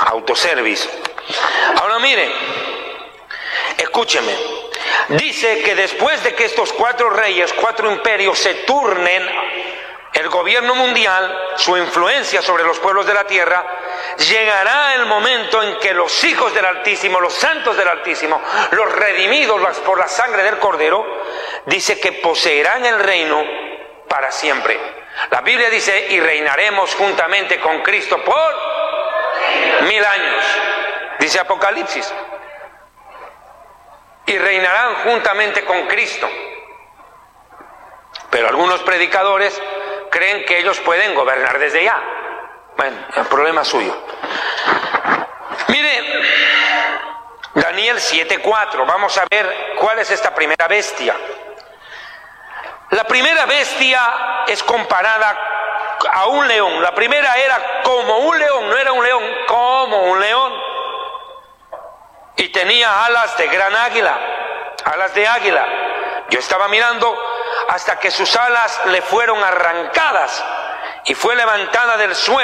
autoservice. Ahora miren, escúcheme. Dice que después de que estos 4 reyes, 4 imperios se turnen el gobierno mundial, su influencia sobre los pueblos de la tierra, llegará el momento en que los hijos del Altísimo, los santos del Altísimo, los redimidos por la sangre del Cordero, dice que poseerán el reino para siempre. La Biblia dice, y reinaremos juntamente con Cristo por 1000 años, dice Apocalipsis. Y reinarán juntamente con Cristo. Pero algunos predicadores creen que ellos pueden gobernar desde ya. Bueno, el problema es suyo. Mire, Daniel 7:4, vamos a ver cuál es esta primera bestia. La primera bestia es comparada a un león. La primera era como un león, no era un león, como un león. Y tenía alas de gran águila, alas de águila. Yo estaba mirando hasta que sus alas le fueron arrancadas y fue levantada del suelo.